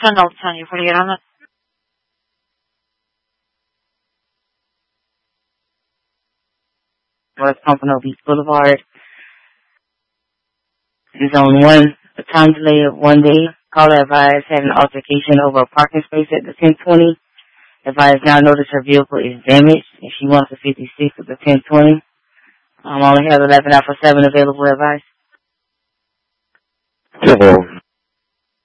1010, you're to get on it. West Pompano Beach Boulevard. There's only a time delay of 1 day. Caller advised had an altercation over a parking space at the 1020. Advised now notice her vehicle is damaged and she wants a 56 at the 1020. Only have 11 after 7 available, advice.